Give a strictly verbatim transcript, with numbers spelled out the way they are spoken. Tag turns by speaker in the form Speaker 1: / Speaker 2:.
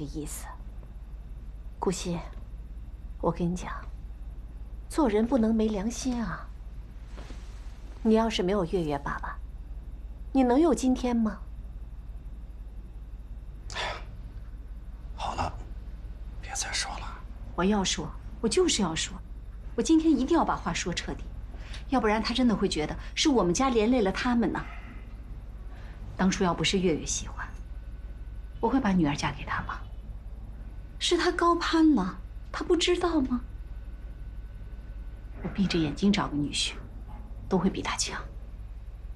Speaker 1: 个意思。顾惜，我跟你讲，做人不能没良心啊。你要是没有月月爸爸，你能有今天吗？
Speaker 2: 好了，别再说了。
Speaker 3: 我要说，我就是要说，我今天一定要把话说彻底，要不然他真的会觉得是我们家连累了他们呢。当初要不是月月喜欢，我会把女儿嫁给他吗？是他高攀了，他不知道吗？我闭着眼睛找个女婿，都会比他强。